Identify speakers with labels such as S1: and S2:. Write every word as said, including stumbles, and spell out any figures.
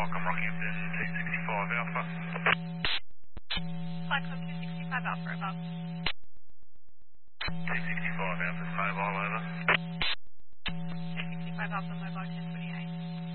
S1: Welcome, Rockhampton, two sixty-five Alpha.
S2: Flight code two sixty-five Alpha, about.